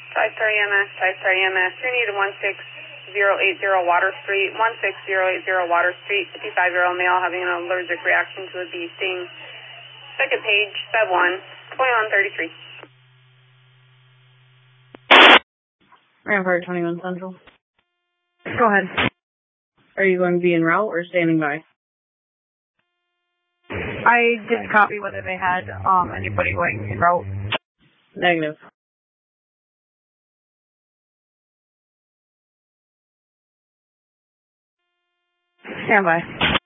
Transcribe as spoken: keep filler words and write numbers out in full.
Five-star E M S, five-star E M S. We need one six zero eight zero Water Street, one six zero eight zero Water Street, fifty-five-year-old male having an allergic reaction to a bee sting. Second page, sub one, twenty-one thirty-three. Rampart twenty-one Central. Go ahead. Are you going to be en route or standing by? I didn't copy whether they had um anybody going en route. Negative. Stand by.